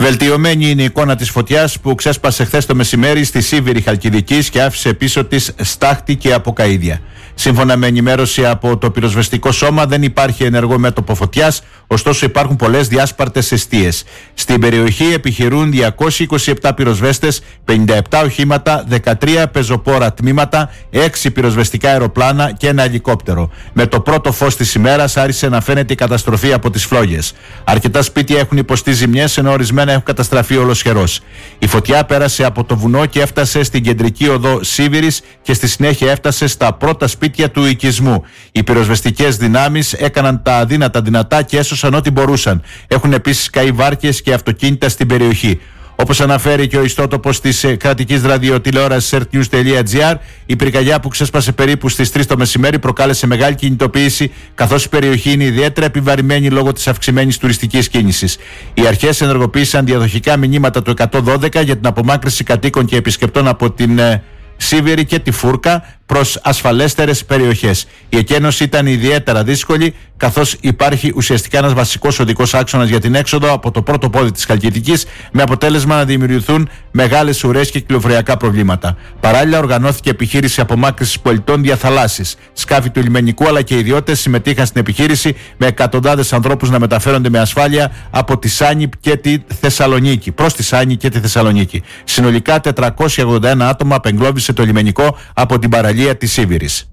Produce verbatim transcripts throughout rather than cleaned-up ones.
Βελτιωμένη είναι η εικόνα της φωτιάς που ξέσπασε χθες το μεσημέρι στη Σίβηρη Χαλκιδικής και άφησε πίσω της στάχτη και αποκαΐδια. Σύμφωνα με ενημέρωση από το πυροσβεστικό σώμα, δεν υπάρχει ενεργό μέτωπο φωτιάς, ωστόσο υπάρχουν πολλές διάσπαρτες εστίες. Στην περιοχή επιχειρούν διακόσιοι είκοσι επτά πυροσβέστες, πενήντα επτά οχήματα, δεκατρία πεζοπόρα τμήματα, έξι πυροσβεστικά αεροπλάνα και ένα ελικόπτερο. Με το πρώτο φως της ημέρας άρχισε να φαίνεται η καταστροφή από τις φλόγες. Αρκετά σπίτια έχουν υποστεί ζημιές, ενώ ορισμένα έχουν καταστραφεί ολοσχερώς. Η φωτιά πέρασε από το βουνό και έφτασε στην κεντρική οδό Σίβηρης και στη συνέχεια έφτασε στα πρώτα σπίτια του οικισμού. Οι πυροσβεστικές δυνάμεις έκαναν τα αδύνατα δυνατά και έσωσαν ό,τι μπορούσαν. Έχουν επίσης καεί βάρκες και αυτοκίνητα στην περιοχή. Όπως αναφέρει και ο ιστότοπος της κρατικής ραδιοτηλεόρασης ertnews.gr, η πυρκαγιά που ξέσπασε περίπου στις τρεις το μεσημέρι προκάλεσε μεγάλη κινητοποίηση, καθώς η περιοχή είναι ιδιαίτερα επιβαρημένη λόγω της αυξημένης τουριστικής κίνησης. Οι αρχές ενεργοποίησαν διαδοχικά μηνύματα του εκατόν δώδεκα για την απομάκρυνση κατοίκων και επισκεπτών από την Σίβηρη και τη Φούρκα προς ασφαλέστερες περιοχές. Η εκένωση ήταν ιδιαίτερα δύσκολη, καθώς υπάρχει ουσιαστικά ένας βασικός οδικός άξονας για την έξοδο από το πρώτο πόδι της Χαλκιδικής, με αποτέλεσμα να δημιουργηθούν μεγάλες ουρές και κυκλοφοριακά προβλήματα. Παράλληλα, οργανώθηκε επιχείρηση απομάκρυνσης πολιτών διαθαλάσσης. Σκάφη του λιμενικού αλλά και ιδιώτες συμμετείχαν στην επιχείρηση, με εκατοντάδες ανθρώπους να μεταφέρονται με ασφάλεια από τη Σάνη και τη Θεσσαλονίκη, προς τη Σάνη και τη Θεσσαλονίκη. Συνολικά τετρακόσια ογδόντα ένα άτομα απεγκλώβησε το λιμενικό από την παραλία της Σίβηρης.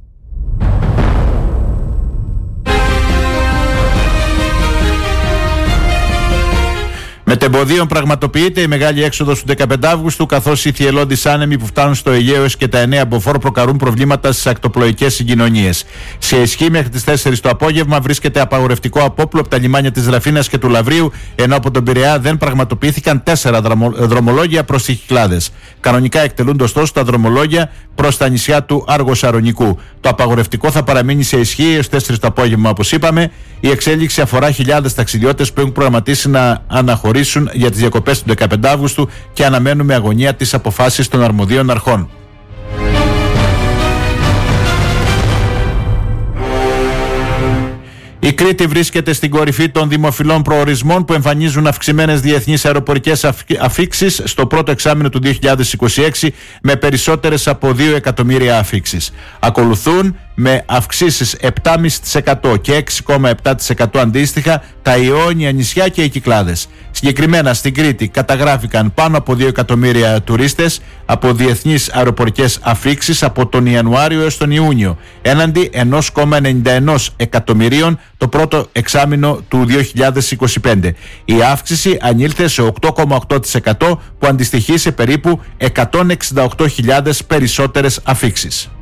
Μετεμποδίων πραγματοποιείται η μεγάλη έξοδος του δεκαπέντε Αυγούστου, καθώς οι θυελλώδεις άνεμοι που φτάνουν στο Αιγαίο και τα εννέα μποφόρ προκαλούν προβλήματα στις ακτοπλοϊκές συγκοινωνίες. Σε ισχύ μέχρι τις τέσσερις το απόγευμα βρίσκεται απαγορευτικό απόπλου από τα λιμάνια της Ραφίνας και του Λαβρίου, ενώ από τον Πειραιά δεν πραγματοποιήθηκαν τέσσερα δρομολόγια προς τις Κυκλάδες. Κανονικά εκτελούνται ωστόσο τα δρομολόγια προς τα νησιά του Άργο-Σαρονικού. Το απαγορευτικό θα παραμείνει σε ισχύ έως τέσσερις το απόγευμα, όπως είπαμε. Η εξέλιξη αφορά χιλιάδες ταξιδιώτες που έχουν προγραμματίσει να αναχωρήσουν για τις διακοπές του δεκαπέντε Αυγούστου και αναμένουν με αγωνία τις αποφάσεις των αρμοδίων αρχών. Η Κρήτη βρίσκεται στην κορυφή των δημοφιλών προορισμών που εμφανίζουν αυξημένες διεθνείς αεροπορικές αφίξεις στο πρώτο εξάμηνο του δύο χιλιάδες είκοσι έξι, με περισσότερες από δύο εκατομμύρια αφίξεις. Ακολουθούν με αυξήσεις επτά κόμμα πέντε τοις εκατό και έξι κόμμα επτά τοις εκατό αντίστοιχα τα Ιόνια νησιά και οι Κυκλάδες. Συγκεκριμένα στην Κρήτη καταγράφηκαν πάνω από δύο εκατομμύρια τουρίστες από διεθνείς αεροπορικές αφίξεις από τον Ιανουάριο έως τον Ιούνιο, έναντι ένα κόμμα ενενήντα ένα εκατομμυρίων το πρώτο εξάμηνο του δύο χιλιάδες είκοσι πέντε. Η αύξηση ανήλθε σε οκτώ κόμμα οκτώ τοις εκατό, που αντιστοιχεί σε περίπου εκατόν εξήντα οκτώ χιλιάδες περισσότερες αφίξεις.